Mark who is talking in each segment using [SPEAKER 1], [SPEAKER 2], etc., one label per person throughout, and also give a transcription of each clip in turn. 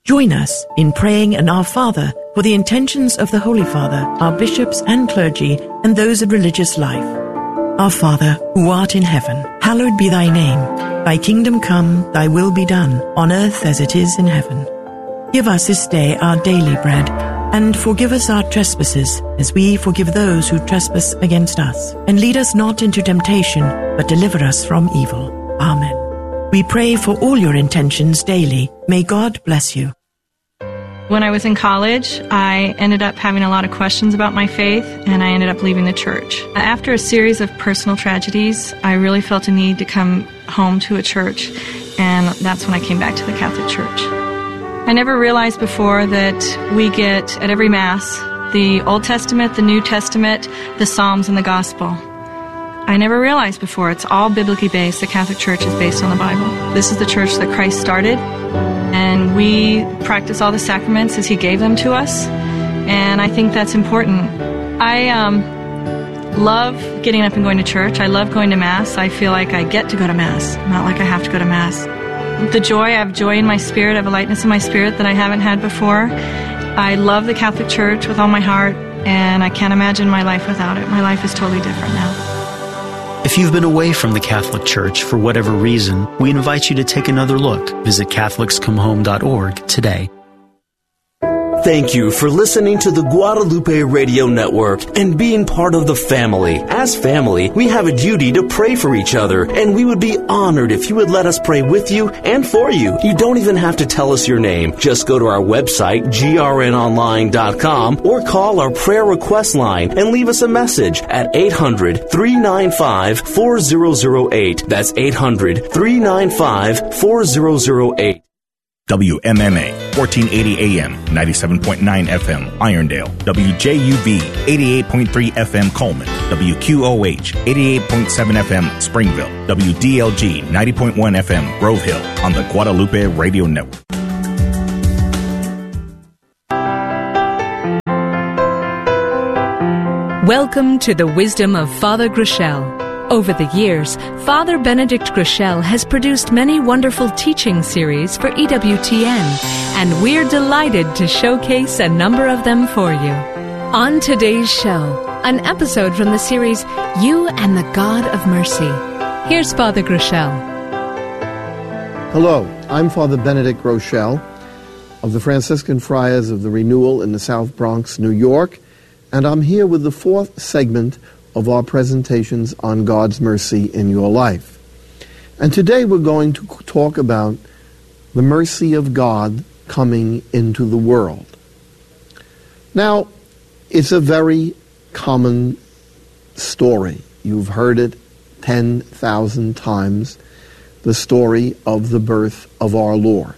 [SPEAKER 1] Join us in praying an Our Father for the intentions of the Holy Father, our bishops and clergy, and those of religious life. Our Father, who art in heaven, hallowed be thy name. Thy kingdom come, thy will be done, on earth as it is in heaven. Give us this day our daily bread, and forgive us our trespasses, as we forgive those who trespass against us. And lead us not into temptation, but deliver us from evil. Amen. We pray for all your intentions daily. May God bless you.
[SPEAKER 2] When I was in college, I ended up having a lot of questions about my faith, and I ended up leaving the church. After a series of personal tragedies, I really felt a need to come home to a church, and that's when I came back to the Catholic Church. I never realized before that we get, at every Mass, the Old Testament, the New Testament, the Psalms, and the Gospel. I never realized before it's all biblically based. The Catholic Church is based on the Bible. This is the church that Christ started, and we practice all the sacraments as He gave them to us, and I think that's important. I love getting up and going to church. I love going to Mass. I feel like I get to go to Mass, not like I have to go to Mass. I have joy in my spirit. I have a lightness in my spirit that I haven't had before. I love the Catholic Church with all my heart, and I can't imagine my life without it. My life is totally different now.
[SPEAKER 3] If you've been away from the Catholic Church for whatever reason, we invite you to take another look. Visit CatholicsComeHome.org today.
[SPEAKER 4] Thank you for listening to the Guadalupe Radio Network and being part of the family. As family, we have a duty to pray for each other, and we would be honored if you would let us pray with you and for you. You don't even have to tell us your name. Just go to our website, grnonline.com, or call our prayer request line and leave us a message at 800-395-4008. That's 800-395-4008.
[SPEAKER 5] WMMA, 1480 AM, 97.9 FM, Irondale. WJUV, 88.3 FM, Coleman. WQOH, 88.7 FM, Springville. WDLG, 90.1 FM, Grove Hill, on the Guadalupe Radio Network.
[SPEAKER 6] Welcome to the wisdom of Father Groeschel. Over the years, Father Benedict Groeschel has produced many wonderful teaching series for EWTN, and we're delighted to showcase a number of them for you. On today's show, an episode from the series, You and the God of Mercy. Here's Father Groeschel.
[SPEAKER 7] Hello, I'm Father Benedict Groeschel of the Franciscan Friars of the Renewal in the South Bronx, New York, and I'm here with the fourth segment of our presentations on God's mercy in your life. And today we're going to talk about the mercy of God coming into the world. Now, it's a very common story. You've heard it 10,000 times, the story of the birth of our Lord.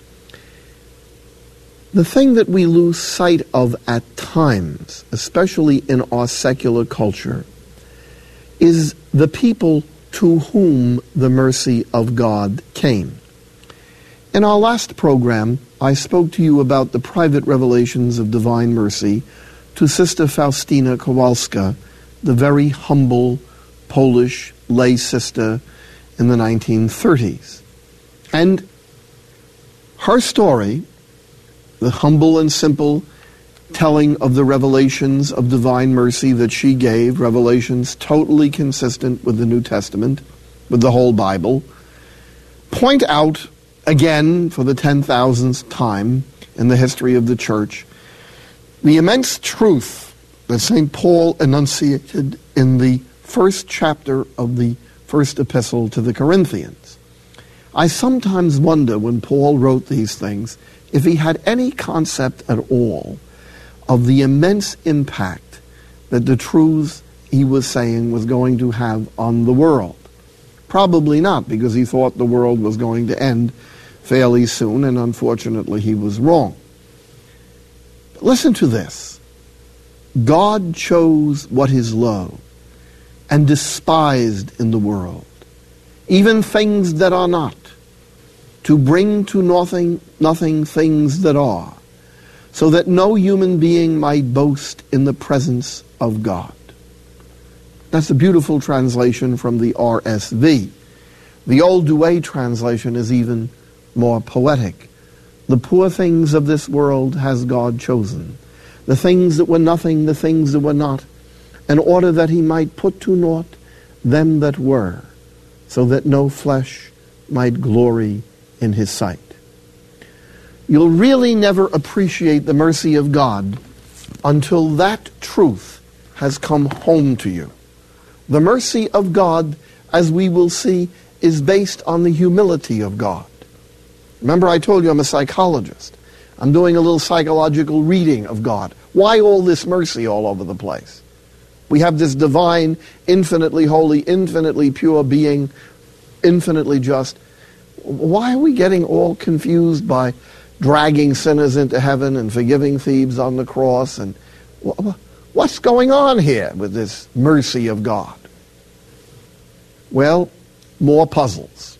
[SPEAKER 7] The thing that we lose sight of at times, especially in our secular culture, is the people to whom the mercy of God came. In our last program, I spoke to you about the private revelations of divine mercy to Sister Faustina Kowalska, the very humble Polish lay sister in the 1930s. And her story, the humble and simple telling of the revelations of divine mercy that she gave, revelations totally consistent with the New Testament, with the whole Bible, point out again for the 10,000th time in the history of the Church the immense truth that St. Paul enunciated in the first chapter of the first epistle to the Corinthians. I sometimes wonder, when Paul wrote these things, if he had any concept at all of the immense impact that the truth he was saying was going to have on the world. Probably not, because he thought the world was going to end fairly soon, and unfortunately he was wrong. But listen to this. God chose what is low and despised in the world, even things that are not, to bring to nothing things that are, so that no human being might boast in the presence of God. That's a beautiful translation from the RSV. The old Douay translation is even more poetic. The poor things of this world has God chosen, the things that were nothing, the things that were not, in order that he might put to naught them that were, so that no flesh might glory in his sight. You'll really never appreciate the mercy of God until that truth has come home to you. The mercy of God, as we will see, is based on the humility of God. Remember, I told you I'm a psychologist. I'm doing a little psychological reading of God. Why all this mercy all over the place? We have this divine, infinitely holy, infinitely pure being, infinitely just. Why are we getting all confused by dragging sinners into heaven and forgiving thieves on the cross? And what's going on here with this mercy of God? Well, more puzzles.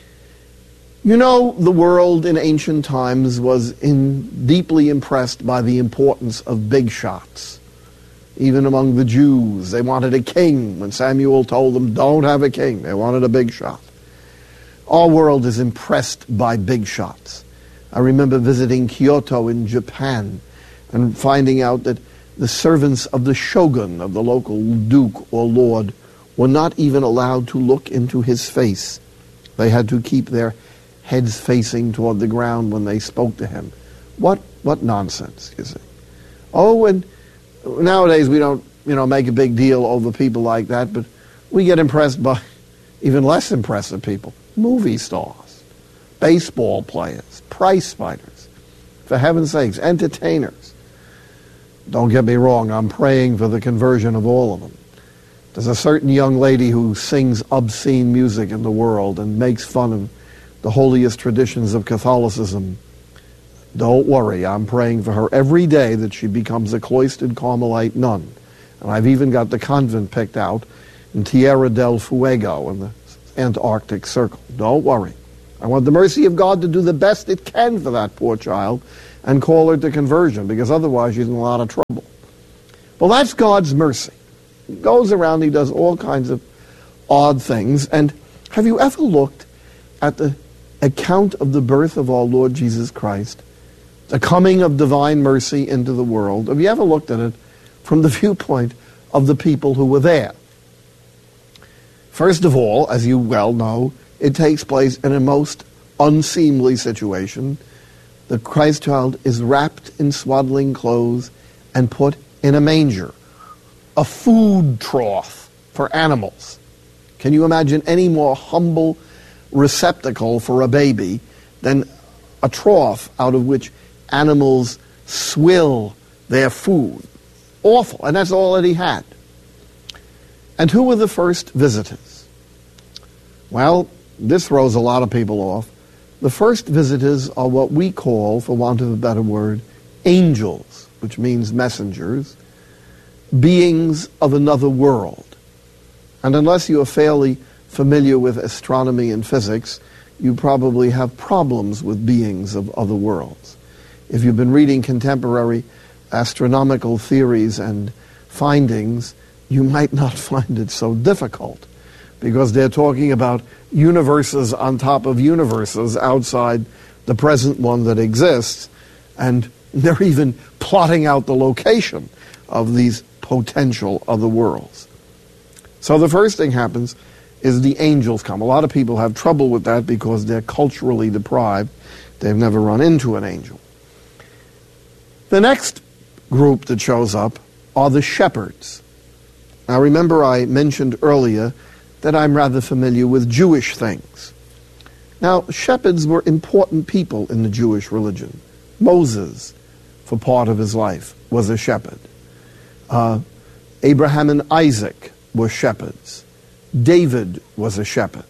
[SPEAKER 7] You know, the world in ancient times was deeply impressed by the importance of big shots. Even among the Jews, they wanted a king. When Samuel told them, don't have a king, they wanted a big shot. Our world is impressed by big shots. I remember visiting Kyoto in Japan and finding out that the servants of the shogun, of the local duke or lord, were not even allowed to look into his face. They had to keep their heads facing toward the ground when they spoke to him. What nonsense, you see. Oh, and nowadays we don't, make a big deal over people like that, but we get impressed by even less impressive people. Movie stars, baseball players, prize fighters, for heaven's sakes, entertainers. Don't get me wrong, I'm praying for the conversion of all of them. There's a certain young lady who sings obscene music in the world and makes fun of the holiest traditions of Catholicism. Don't worry, I'm praying for her every day that she becomes a cloistered Carmelite nun. And I've even got the convent picked out in Tierra del Fuego in the Antarctic Circle. Don't worry. I want the mercy of God to do the best it can for that poor child and call her to conversion, because otherwise she's in a lot of trouble. Well, that's God's mercy. He goes around, he does all kinds of odd things. And have you ever looked at the account of the birth of our Lord Jesus Christ, the coming of divine mercy into the world? Have you ever looked at it from the viewpoint of the people who were there? First of all, as you well know, it takes place in a most unseemly situation. The Christ child is wrapped in swaddling clothes and put in a manger, a food trough for animals. Can you imagine any more humble receptacle for a baby than a trough out of which animals swill their food? Awful, and that's all that he had. And who were the first visitors? Well, this throws a lot of people off. The first visitors are what we call, for want of a better word, angels, which means messengers, beings of another world. And unless you are fairly familiar with astronomy and physics, you probably have problems with beings of other worlds. If you've been reading contemporary astronomical theories and findings, you might not find it so difficult, because they're talking about universes on top of universes outside the present one that exists, and they're even plotting out the location of these potential other worlds. So the first thing happens is the angels come. A lot of people have trouble with that because they're culturally deprived. They've never run into an angel. The next group that shows up are the shepherds. Now remember, I mentioned earlier that I'm rather familiar with Jewish things. Now, shepherds were important people in the Jewish religion. Moses, for part of his life, was a shepherd. Abraham and Isaac were shepherds. David was a shepherd.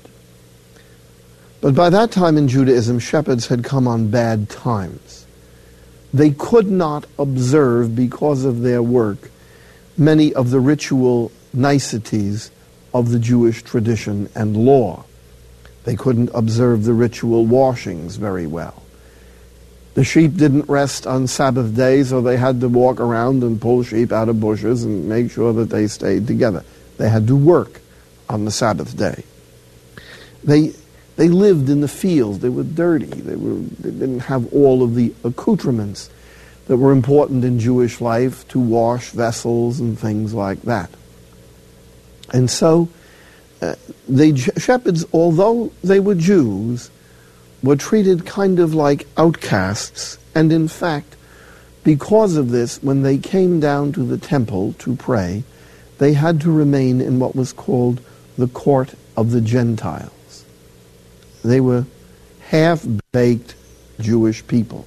[SPEAKER 7] But by that time in Judaism, shepherds had come on bad times. They could not observe, because of their work, many of the ritual niceties of the Jewish tradition and law. They couldn't observe the ritual washings very well. The sheep didn't rest on Sabbath day, so they had to walk around and pull sheep out of bushes and make sure that they stayed together. They had to work on the Sabbath day. They They lived in the fields. They were dirty. They didn't have all of the accoutrements that were important in Jewish life to wash vessels and things like that. And so the shepherds, although they were Jews, were treated kind of like outcasts. And in fact, because of this, when they came down to the temple to pray, they had to remain in what was called the court of the Gentiles. They were half-baked Jewish people.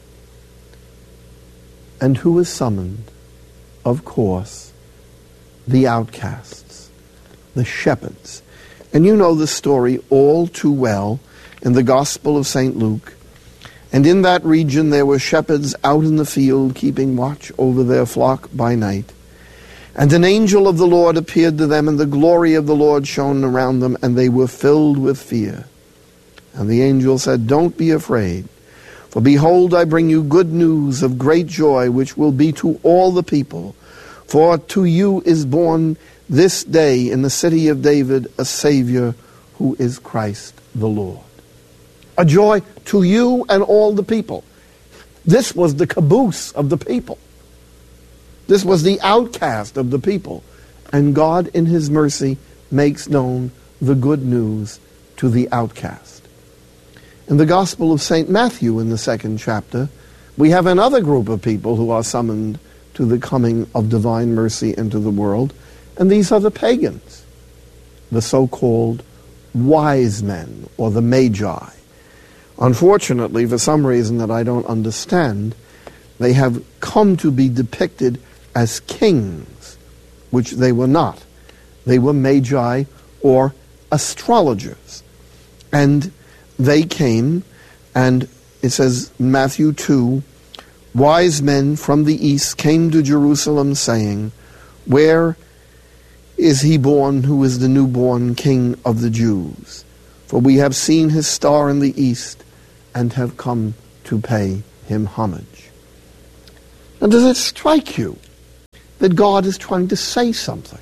[SPEAKER 7] And who was summoned? Of course, the outcasts, the shepherds. And you know the story all too well in the Gospel of St. Luke. And in that region there were shepherds out in the field keeping watch over their flock by night. And an angel of the Lord appeared to them, and the glory of the Lord shone around them, and they were filled with fear. And the angel said, "Don't be afraid, for behold, I bring you good news of great joy, which will be to all the people. For to you is born this day in the city of David a Savior, who is Christ the Lord." A joy to you and all the people. This was the caboose of the people. This was the outcast of the people. And God, in his mercy, makes known the good news to the outcast. In the Gospel of St. Matthew, in the 2nd chapter, we have another group of people who are summoned to the coming of divine mercy into the world, and these are the pagans, the so-called wise men, or the magi. Unfortunately, for some reason that I don't understand, they have come to be depicted as kings, which they were not. They were magi, or astrologers. And they came, and it says in Matthew 2, "Wise men from the east came to Jerusalem, saying, 'Where is he born who is the newborn King of the Jews? For we have seen his star in the east, and have come to pay him homage.'" Now, does it strike you that God is trying to say something?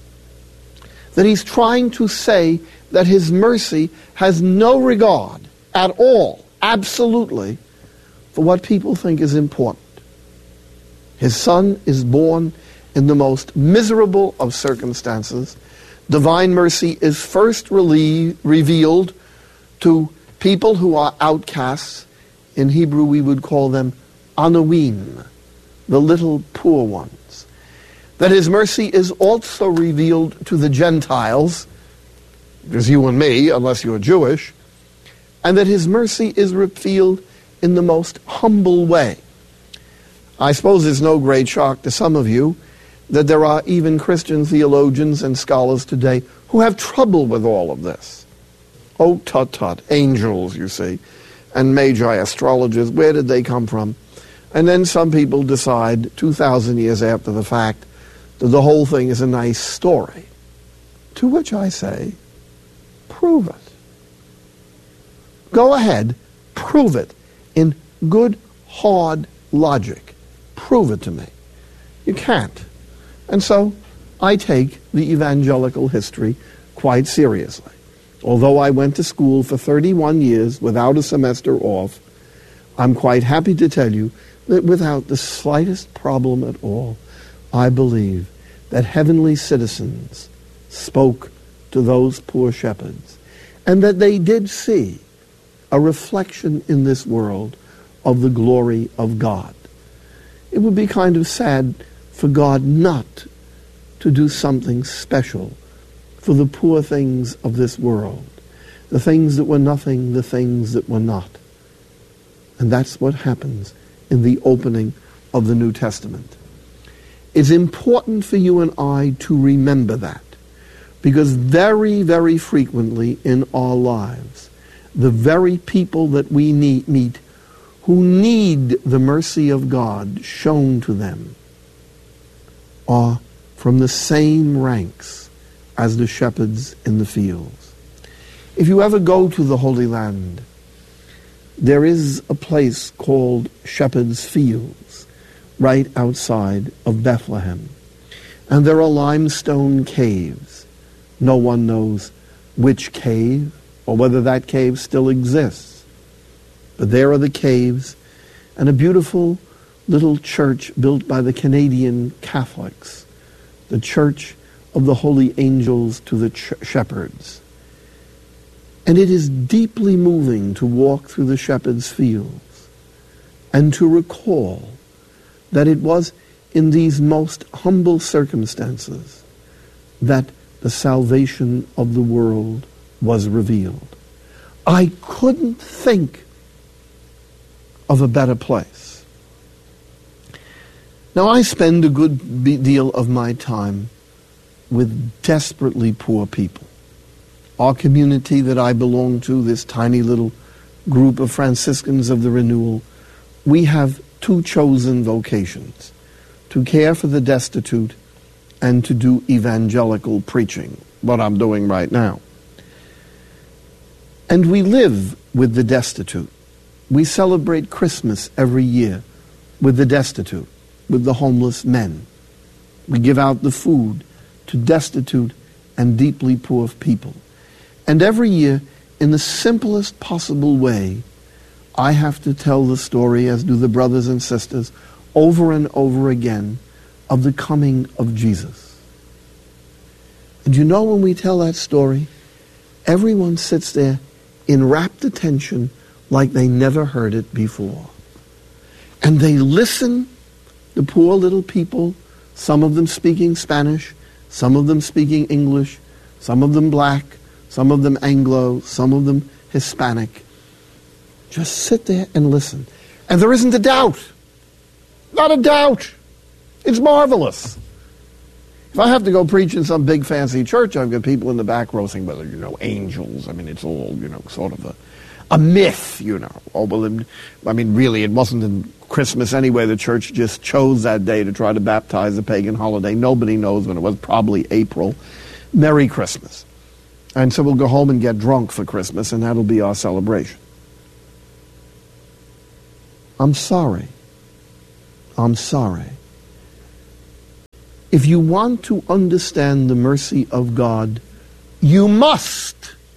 [SPEAKER 7] That he's trying to say that his mercy has no regard at all, absolutely, for what people think is important. His son is born in the most miserable of circumstances. Divine mercy is first revealed to people who are outcasts. In Hebrew we would call them Anuim, the little poor ones. That his mercy is also revealed to the Gentiles, there's you and me, unless you're Jewish, and that his mercy is revealed in the most humble way. I suppose it's no great shock to some of you that there are even Christian theologians and scholars today who have trouble with all of this. Oh, tut-tut, angels, you see, and magi, astrologers, where did they come from? And then some people decide, 2,000 years after the fact, that the whole thing is a nice story. To which I say, prove it. Go ahead, prove it in good, hard logic. Prove it to me. You can't. And so I take the evangelical history quite seriously. Although I went to school for 31 years without a semester off, I'm quite happy to tell you that without the slightest problem at all, I believe that heavenly citizens spoke to those poor shepherds, and that they did see a reflection in this world of the glory of God. It would be kind of sad for God not to do something special for the poor things of this world, the things that were nothing, the things that were not. And that's what happens in the opening of the New Testament. It's important for you and I to remember that, because very, very frequently in our lives, the very people that we meet who need the mercy of God shown to them are from the same ranks as the shepherds in the fields. If you ever go to the Holy Land, there is a place called Shepherd's Fields right outside of Bethlehem. And there are limestone caves. No one knows which cave or whether that cave still exists. But there are the caves and a beautiful little church built by the Canadian Catholics, the Church of the Holy Angels to the Shepherds. And it is deeply moving to walk through the shepherds' fields and to recall that it was in these most humble circumstances that the salvation of the world was revealed. I couldn't think of a better place. Now, I spend a good deal of my time with desperately poor people. Our community that I belong to, this tiny little group of Franciscans of the Renewal, we have two chosen vocations: to care for the destitute and to do evangelical preaching, what I'm doing right now. And we live with the destitute. We celebrate Christmas every year with the destitute, with the homeless men. We give out the food to destitute and deeply poor people. And every year, in the simplest possible way, I have to tell the story, as do the brothers and sisters, over and over again, of the coming of Jesus. And you know, when we tell that story, everyone sits there in rapt attention like they never heard it before. And they listen, the poor little people, some of them speaking Spanish, some of them speaking English, some of them black, some of them Anglo, some of them Hispanic. Just sit there and listen. And there isn't a doubt. Not a doubt. It's marvelous. If I have to go preach in some big fancy church, I've got people in the back row saying, well, angels. I mean, it's all, sort of a myth, Oh, well, I mean, really, it wasn't in Christmas anyway. The church just chose that day to try to baptize a pagan holiday. Nobody knows when it was, probably April. Merry Christmas. And so we'll go home and get drunk for Christmas, and that'll be our celebration. I'm sorry. I'm sorry. If you want to understand the mercy of God, you must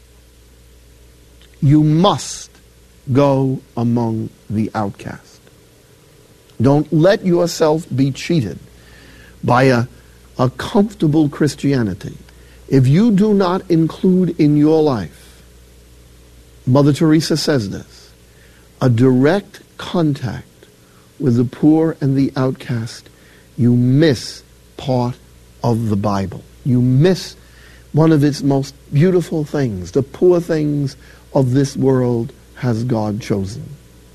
[SPEAKER 7] go among the outcast. Don't let yourself be cheated by a comfortable Christianity. If you do not include in your life, Mother Teresa says this, a direct contact with the poor and the outcast, you miss part of the Bible. You miss one of its most beautiful things. The poor things of this world has God chosen.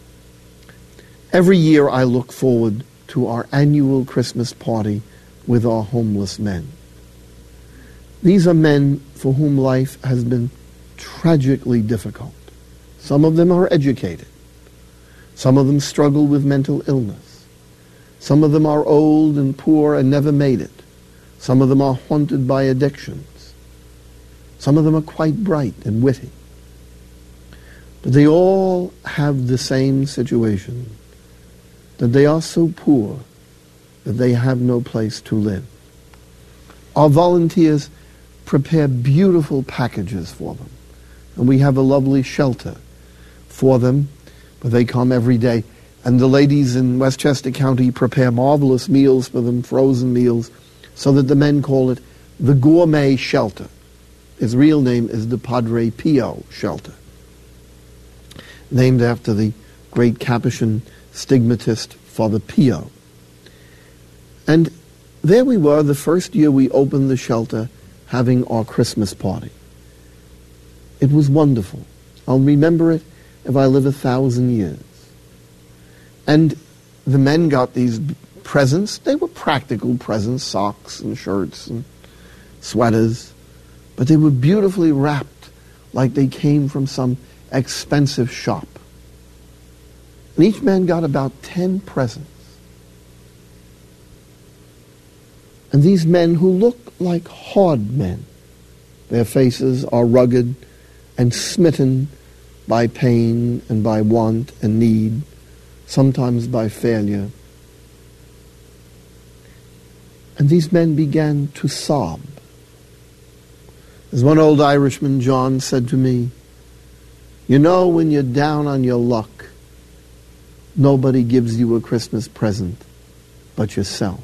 [SPEAKER 7] Every year I look forward to our annual Christmas party with our homeless men. These are men for whom life has been tragically difficult. Some of them are educated. Some of them struggle with mental illness. Some of them are old and poor and never made it. Some of them are haunted by addictions. Some of them are quite bright and witty. But they all have the same situation, that they are so poor that they have no place to live. Our volunteers prepare beautiful packages for them, and we have a lovely shelter for them, but they come every day. And the ladies in Westchester County prepare marvelous meals for them, frozen meals, so that the men call it the Gourmet Shelter. Its real name is the Padre Pio Shelter, named after the great Capuchin stigmatist Father Pio. And there we were, the first year we opened the shelter, having our Christmas party. It was wonderful. I'll remember it if I live 1,000 years. And the men got these presents. They were practical presents, socks and shirts and sweaters. But they were beautifully wrapped like they came from some expensive shop. And each man got about 10 presents. And these men who look like hard men, their faces are rugged and smitten by pain and by want and need, sometimes by failure. And these men began to sob. As one old Irishman, John, said to me, You know, when you're down on your luck, nobody gives you a Christmas present but yourself.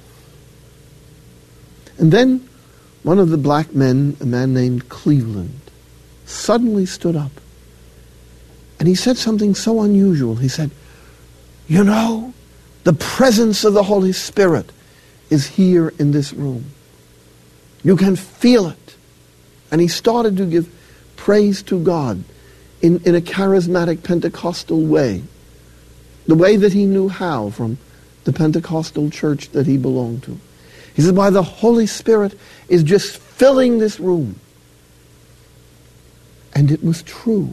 [SPEAKER 7] And then one of the black men, a man named Cleveland, suddenly stood up. And he said something so unusual. He said, you know, the presence of the Holy Spirit is here in this room. You can feel it. And he started to give praise to God in a charismatic Pentecostal way, the way that he knew how from the Pentecostal church that he belonged to. He said, why, the Holy Spirit is just filling this room. And it was true.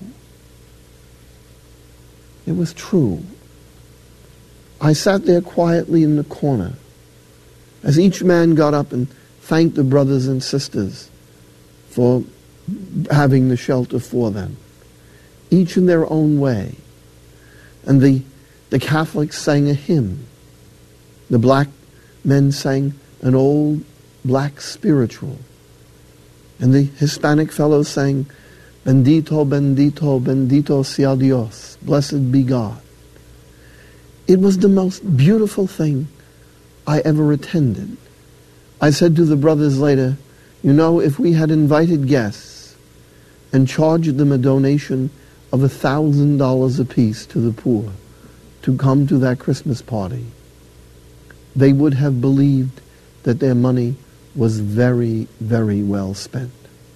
[SPEAKER 7] It was true. I sat there quietly in the corner as each man got up and thanked the brothers and sisters for having the shelter for them, each in their own way. And the Catholics sang a hymn. The black men sang an old black spiritual. And the Hispanic fellows sang, Bendito, bendito, bendito sea Dios. Blessed be God. It was the most beautiful thing I ever attended. I said to the brothers later, you know, if we had invited guests and charged them a donation of $1,000 apiece to the poor to come to that Christmas party, they would have believed that their money was very, very well spent.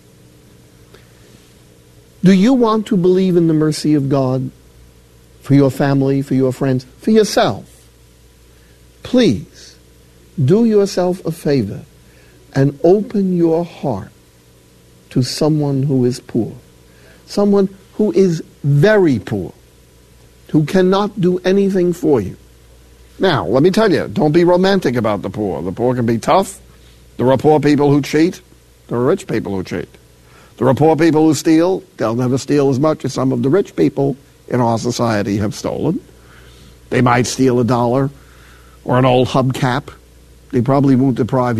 [SPEAKER 7] Do you want to believe in the mercy of God for your family, for your friends, for yourself? Please do yourself a favor and open your heart to someone who is poor, someone who is very poor, who cannot do anything for you. Now, let me tell you, don't be romantic about the poor. The poor can be tough. There are poor people who cheat. There are rich people who cheat. There are poor people who steal. They'll never steal as much as some of the rich people in our society have stolen. They might steal $1 or an old hubcap. They probably won't deprive